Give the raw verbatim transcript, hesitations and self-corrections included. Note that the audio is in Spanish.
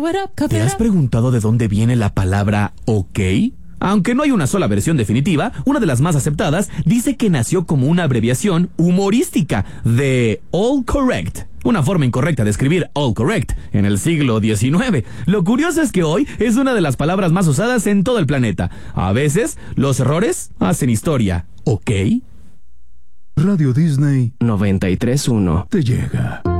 Throw it up, cough ¿Te it has up. preguntado de dónde viene la palabra ok? Aunque no hay una sola versión definitiva, una de las más aceptadas dice que nació como una abreviación humorística de All Correct, una forma incorrecta de escribir All Correct en el siglo diecinueve. Lo curioso es que hoy es una de las palabras más usadas en todo el planeta. A veces, los errores hacen historia. ¿Ok? Radio Disney noventa y tres punto uno te llega.